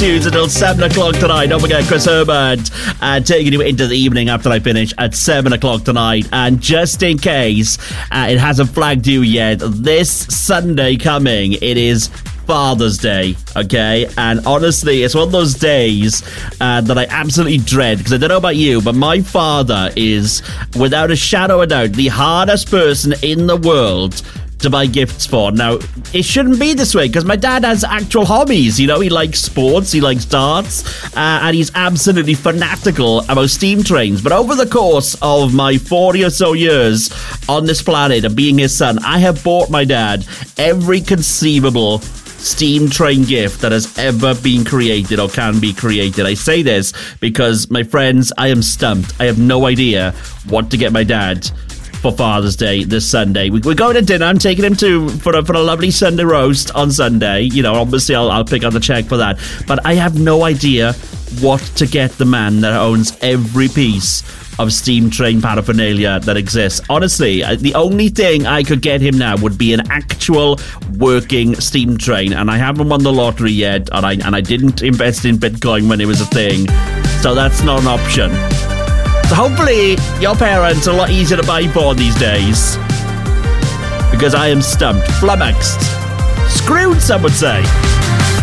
tunes until 7 o'clock tonight. Don't forget Chris Herbert taking you into the evening after I finish at 7 o'clock tonight. And just in case it hasn't flagged you yet, this Sunday coming, it is Father's Day, okay? And honestly, it's one of those days that I absolutely dread, because I don't know about you, but my father is, without a shadow of a doubt, the hardest person in the world to buy gifts for. Now, it shouldn't be this way, because my dad has actual hobbies. You know, he likes sports, he likes darts, and he's absolutely fanatical about steam trains. But over the course of my 40 or so years on this planet and being his son, I have bought my dad every conceivable steam train gift that has ever been created or can be created. I say this because, my friends, I am stumped. I have no idea what to get my dad for Father's Day this Sunday. We're going to dinner. I'm taking him for a lovely Sunday roast on Sunday. You know, obviously I'll pick up the check for that. But I have no idea what to get the man that owns every piece of steam train paraphernalia that exists. Honestly, the only thing I could get him now would be an actual working steam train, and I haven't won the lottery yet, and I didn't invest in Bitcoin when it was a thing, so that's not an option. So hopefully your parents are a lot easier to buy for these days, because I am stumped, flummoxed, screwed, some would say.